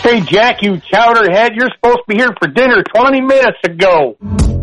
Hey, Jack, you chowderhead, you're supposed to be here for dinner 20 minutes ago.